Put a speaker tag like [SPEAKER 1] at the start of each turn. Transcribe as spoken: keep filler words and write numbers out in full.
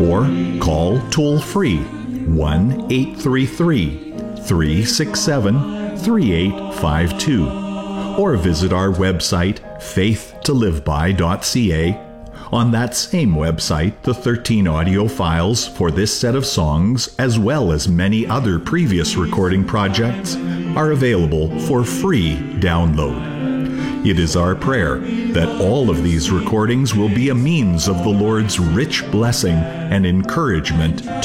[SPEAKER 1] or call toll-free one eight three three, three six seven, three eight five two, or visit our website faith to live by dot c a. On that same website, the thirteen audio files for this set of songs, as well as many other previous recording projects, are available for free download. It is our prayer that all of these recordings will be a means of the Lord's rich blessing and encouragement